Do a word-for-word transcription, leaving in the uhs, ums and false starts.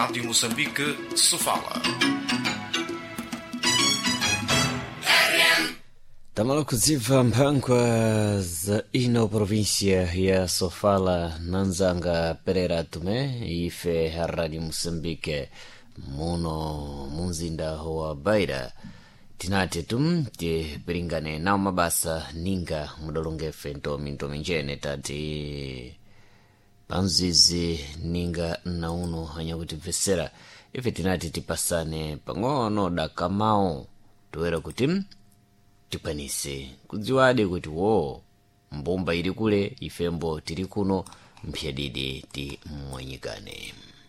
Rádio Moçambique se fala. Tamala kuziva mphangwa za ino província ya Sofala nanzanga Pereira Tume ife Radio Moçambique muno munzinda wa Beira tinati tum tipiringane nao mabasa ninga mudolongefe ntomi ntomi njene tati panzizi ninga na uno hanya kuti vesera ife tinati tipasane pang'ono dakamao tuwera kuti tikwanise kudziwadi kuti wo mbomba ili kule ifembo tili kuno mphyadidi ti mwanyikane.